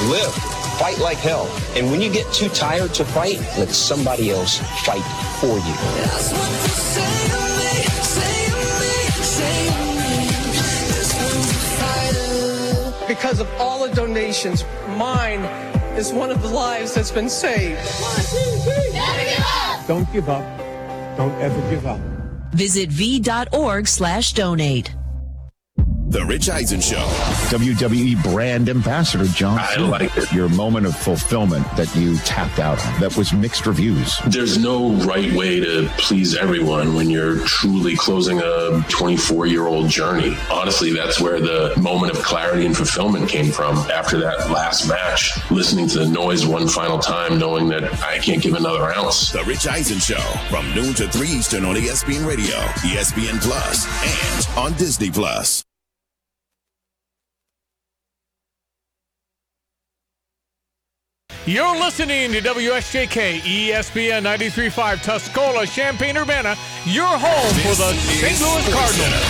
Live. Fight like hell. And when you get too tired to fight, let somebody else fight for you. That's what they say to me, say to me, say to me. This one's a fighter. Because of all the donations, mine is one of the lives that's been saved. 1, 2, 3, never give up. Don't give up. Don't ever give up. Visit v.org/donate. The Rich Eisen Show. WWE brand ambassador John Cena. I like it. Your moment of fulfillment that you tapped out on. That was mixed reviews. There's no right way to please everyone when you're truly closing a 24-year-old journey. Honestly, that's where the moment of clarity and fulfillment came from after that last match. Listening to the noise one final time, knowing that I can't give another ounce. The Rich Eisen Show from noon to 3 Eastern on ESPN Radio, ESPN Plus, and on Disney Plus. You're listening to WSJK ESPN 93.5 Tuscola, Champaign-Urbana, your home for the St. Louis Cardinals.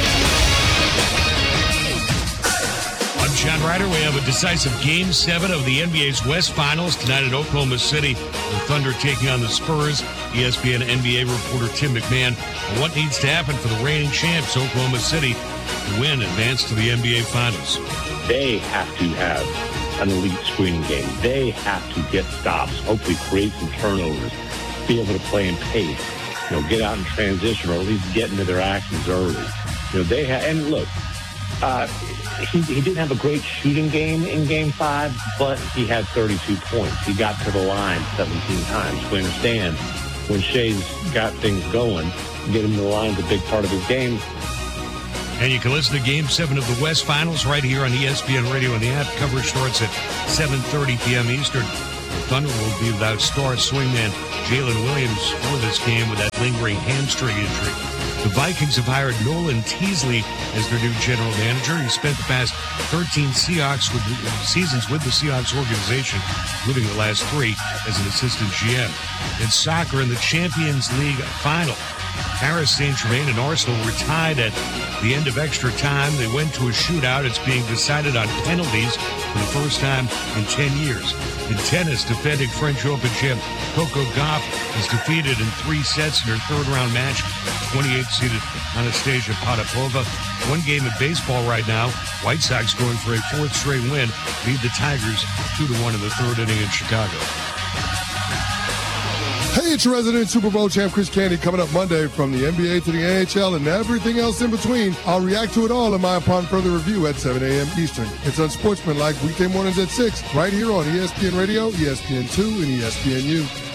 I'm John Ryder. We have a decisive Game 7 of the NBA's West Finals tonight at Oklahoma City. The Thunder taking on the Spurs. ESPN NBA reporter Tim McMahon on what needs to happen for the reigning champs, Oklahoma City, to win and advance to the NBA Finals. They have to have an elite screening game. They have to get stops, hopefully create some turnovers, be able to play in pace, get out in transition or at least get into their actions early. They have, and look, he didn't have a great shooting game in Game 5, but he had 32 points. He got to the line 17 times. We understand when Shea's got things going, get him to the line is a big part of his game. And you can listen to Game 7 of the West Finals right here on ESPN Radio and the app. Coverage starts at 7:30 p.m. Eastern. The Thunder will be without star swingman Jalen Williams for this game with that lingering hamstring injury. The Vikings have hired Nolan Teasley as their new general manager. He spent the past 13 seasons with the Seahawks organization, including the last 3 as an assistant GM. In soccer, in the Champions League final, Paris Saint-Germain and Arsenal were tied at the end of extra time. They went to a shootout. It's being decided on penalties for the first time in 10 years. In tennis, defending French Open champ Coco Gauff was defeated in 3 sets in her third-round match. 28th-seeded Anastasia Potapova. One game in baseball right now. White Sox going for a 4th straight win. Lead the Tigers 2-1 in the 3rd inning in Chicago. Hey, it's your resident Super Bowl champ Chris Candy coming up Monday from the NBA to the NHL and everything else in between. I'll react to it all in my Upon Further review at 7 a.m. Eastern. It's Unsportsmanlike weekday mornings at 6 right here on ESPN Radio, ESPN2, and ESPNU.